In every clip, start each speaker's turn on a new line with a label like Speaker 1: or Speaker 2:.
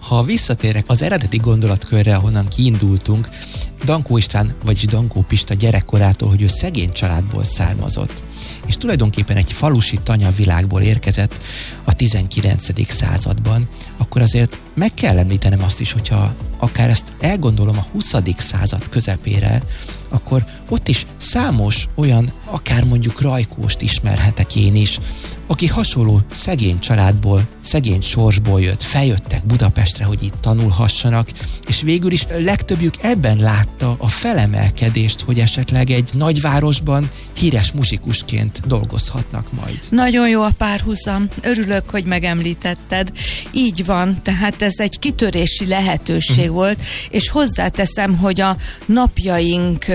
Speaker 1: Ha visszatérek az eredeti gondolatkörre, ahonnan kiindultunk, Dankó István, vagyis Dankó Pista gyerekkorától, hogy ő szegény családból származott, és tulajdonképpen egy falusi tanyavilágból érkezett a 19. században, akkor azért meg kell említenem azt is, hogyha akár ezt elgondolom a 20. század közepére, akkor ott is számos olyan, akár mondjuk Rajkóst ismerhetek én is, aki hasonló szegény családból, szegény sorsból jött, feljöttek Budapestre, hogy itt tanulhassanak, és végül is legtöbbjük ebben látta a felemelkedést, hogy esetleg egy nagyvárosban híres muzsikusként dolgozhatnak majd.
Speaker 2: Nagyon jó a párhuzam. Örülök, hogy megemlítetted. Így van, tehát ez egy kitörési lehetőség volt, és hozzáteszem, hogy a napjaink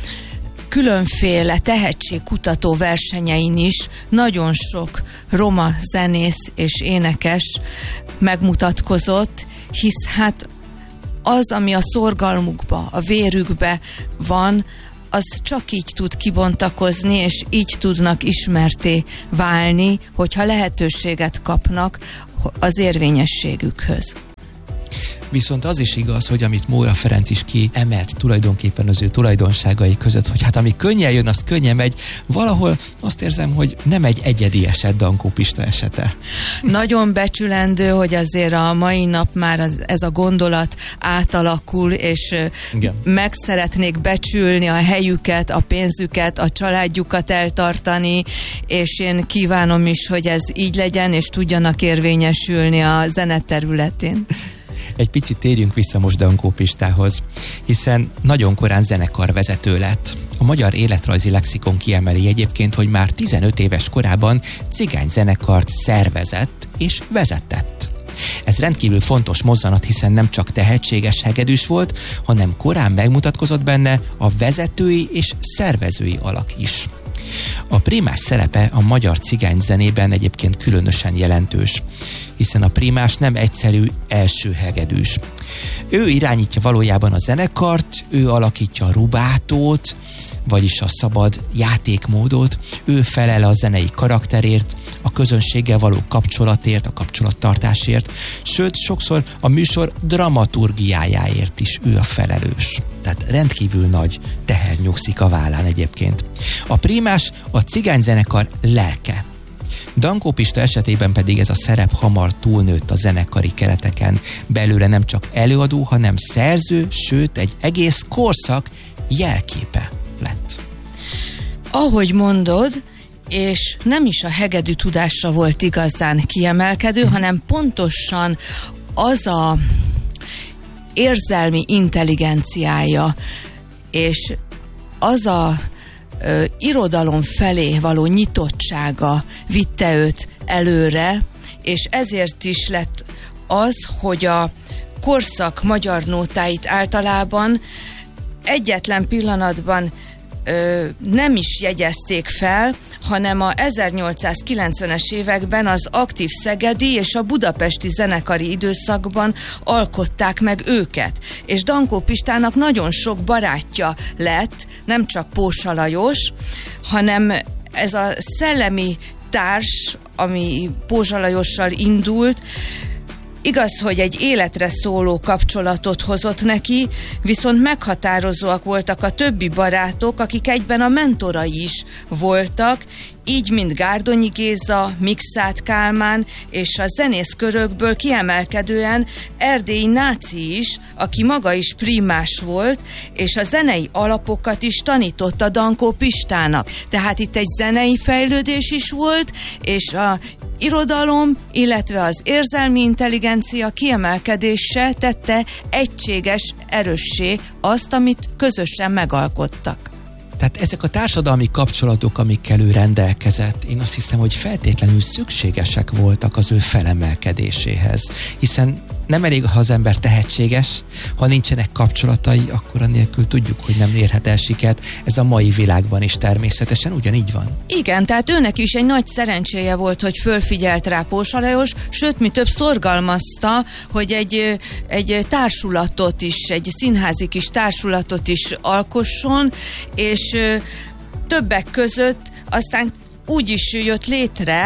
Speaker 2: különféle tehetségkutató versenyein is nagyon sok roma zenész és énekes megmutatkozott, hisz hát az, ami a szorgalmukba, a vérükbe van, az csak így tud kibontakozni, és így tudnak ismerté válni, hogyha lehetőséget kapnak az érvényességükhöz.
Speaker 1: Viszont az is igaz, hogy amit Móra Ferenc is kiemelt tulajdonképpen az ő tulajdonságai között, hogy hát ami könnyen jön, az könnyen megy, valahol azt érzem, hogy nem egy egyedi eset Dankó Pista esete.
Speaker 2: Nagyon becsülendő, hogy azért a mai nap már ez a gondolat átalakul, és igen, meg szeretnék becsülni a helyüket, a pénzüket, a családjukat eltartani, és én kívánom is, hogy ez így legyen, és tudjanak érvényesülni a zene területén.
Speaker 1: Egy picit térjünk vissza most Dankó Pistához, hiszen nagyon korán zenekarvezető lett. A Magyar Életrajzi Lexikon kiemeli egyébként, hogy már 15 éves korában cigányzenekart szervezett és vezetett. Ez rendkívül fontos mozzanat, hiszen nem csak tehetséges hegedűs volt, hanem korán megmutatkozott benne a vezetői és szervezői alak is. A primás szerepe a magyar cigányzenében egyébként különösen jelentős, hiszen a primás nem egyszerű első hegedűs. Ő irányítja valójában a zenekart, ő alakítja a rubátót, vagyis a szabad játékmódot, ő felel a zenei karakterért, a közönséggel való kapcsolatért, a kapcsolattartásért, sőt, sokszor a műsor dramaturgiájáért is ő a felelős. Tehát rendkívül nagy teher nyugszik a vállán egyébként. A primás a cigányzenekar lelke. Dankó Pista esetében pedig ez a szerep hamar túlnőtt a zenekari kereteken. Belőle nem csak előadó, hanem szerző, sőt egy egész korszak jelképe lett.
Speaker 2: Ahogy mondod, és nem is a hegedű tudásra volt igazán kiemelkedő, hanem pontosan az a érzelmi intelligenciája, és az a irodalom felé való nyitottsága vitte őt előre, és ezért is lett az, hogy a korszak magyar nótáit általában egyetlen pillanatban nem is jegyezték fel, hanem a 1890-es években az aktív szegedi és a budapesti zenekari időszakban alkották meg őket. És Dankó Pistának nagyon sok barátja lett, nem csak Pósa Lajos, hanem ez a szellemi társ, ami Pósa Lajossal indult, igaz, hogy egy életre szóló kapcsolatot hozott neki, viszont meghatározóak voltak a többi barátok, akik egyben a mentorai is voltak, így mint Gárdonyi Géza, Mikszáth Kálmán és a zenészkörökből kiemelkedően Erdélyi Náci is, aki maga is primás volt, és a zenei alapokat is tanította Dankó Pistának. Tehát itt egy zenei fejlődés is volt, és a irodalom, illetve az érzelmi intelligencia kiemelkedése tette egységes, erőssé azt, amit közösen megalkottak.
Speaker 1: Tehát ezek a társadalmi kapcsolatok, amikkel ő rendelkezett, én azt hiszem, hogy feltétlenül szükségesek voltak az ő felemelkedéséhez, hiszen nem elég, ha az ember tehetséges, ha nincsenek kapcsolatai, akkor annélkül tudjuk, hogy nem érhet el sikert. Ez a mai világban is természetesen ugyanígy van. Igen,
Speaker 2: tehát őnek is egy nagy szerencséje volt, hogy fölfigyelt rá Pósa Lajos, sőt, mi több szorgalmazta, hogy egy társulatot is, egy színházi kis társulatot is alkosson, és többek között aztán úgy is jött létre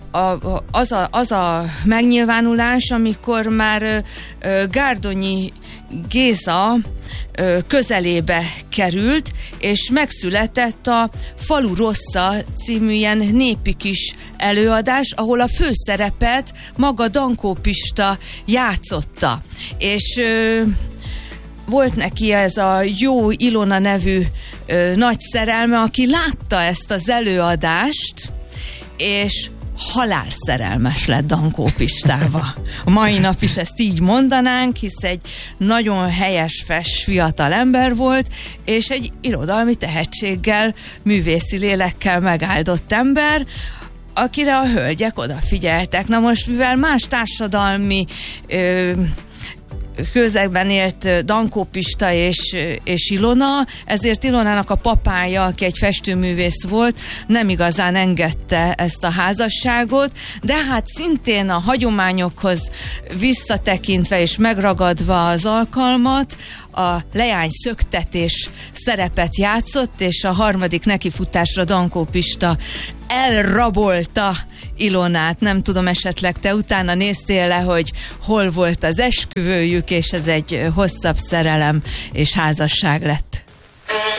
Speaker 2: az a megnyilvánulás, amikor már Gárdonyi Géza közelébe került, és megszületett a Falu Rossza című ilyen népi kis előadás, ahol a főszerepet maga Dankó Pista játszotta. És volt neki ez a Jó Ilona nevű nagy szerelme, aki látta ezt az előadást, és halálszerelmes lett Dankó Pistával. A mai nap is ezt így mondanánk, hisz egy nagyon helyes, fes fiatal ember volt, és egy irodalmi tehetséggel, művészi lélekkel megáldott ember, akire a hölgyek odafigyeltek. Na most, mivel más társadalmi közegben élt Dankó Pista és Ilona, ezért Ilonának a papája, aki egy festőművész volt, nem igazán engedte ezt a házasságot, de hát szintén a hagyományokhoz visszatekintve és megragadva az alkalmat, a leány szöktetés szerepet játszott, és a harmadik nekifutásra Dankó Pista elrabolta Ilonát. Nem tudom, esetleg te utána néztél le, hogy hol volt az esküvőjük, és ez egy hosszabb szerelem és házasság lett.